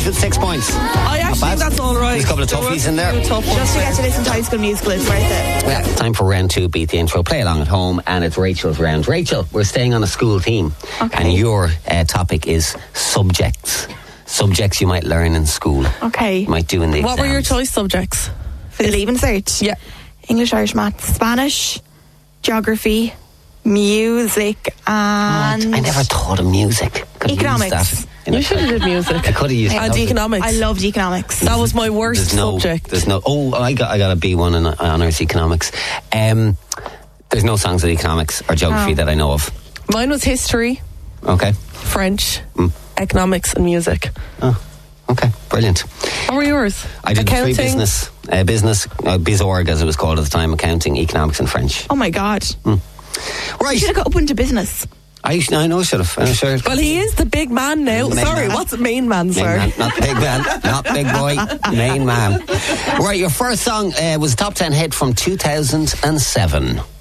Louise with 6 points. I actually think that's all right. There's a couple of toughies in there. Just to get to listen to High School Musical, it's worth it. Yeah, time for round 2, Beat the Intro. Play along at home, and it's Rachel's round. Rachel, we're staying on a school theme. Okay. And your topic is subjects. Subjects you might learn in school. Okay. You might do in the What were your exams. choice subjects? For the Leaving Cert? Yeah. English, Irish, Maths, Spanish, Geography, Music, and... I never thought of music. Could have used Economics. that in You a should have quiz. did music. I could have used And that. economics. I loved economics. That was my worst subject. There's no. Oh, I got a B1 in honours economics. There's no songs of economics or geography that I know of. Mine was history, Okay. French, economics, and music. Oh, okay. Brilliant. What were yours? I did Accounting. 3 business, BizOrg as it was called at the time, accounting, economics, and French. Oh my God. Right. You should have got up into business. I know I should have. I'm sure. Well, he is the big man now. Main Sorry, man. what's main man, Main sir? man, not big man, not big boy, main man. Right, your first song was a top 10 hit from 2007.